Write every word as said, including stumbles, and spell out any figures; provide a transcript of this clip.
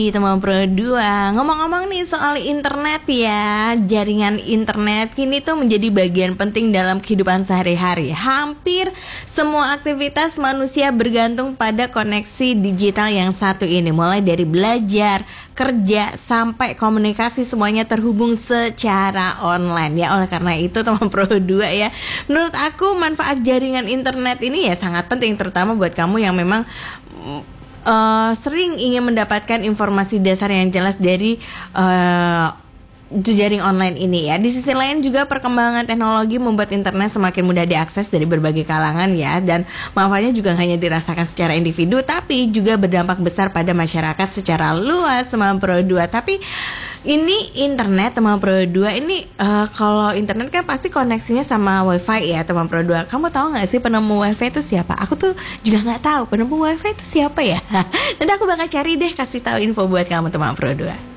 Teman Pro dua, ngomong-ngomong nih soal internet ya, jaringan internet kini tuh menjadi bagian penting dalam kehidupan sehari-hari. Hampir semua aktivitas manusia bergantung pada koneksi digital yang satu ini. Mulai dari belajar, kerja, sampai komunikasi semuanya terhubung secara online ya. Oleh karena itu teman Pro dua ya, menurut aku manfaat jaringan internet ini ya sangat penting, terutama buat kamu yang memang Uh, sering ingin mendapatkan informasi dasar yang jelas dari uh, jejaring online ini ya. Di sisi lain juga perkembangan teknologi membuat internet semakin mudah diakses dari berbagai kalangan ya, dan manfaatnya juga hanya dirasakan secara individu tapi juga berdampak besar pada masyarakat secara luas teman Pro dua. Tapi ini internet teman Pro dua ini uh, kalau internet kan pasti koneksinya sama wifi ya teman Pro dua. Kamu tahu nggak sih penemu wifi itu siapa? Aku tuh juga nggak tahu penemu wifi itu siapa ya. Nanti aku bakal cari deh, kasih tahu info buat kamu teman Pro dua.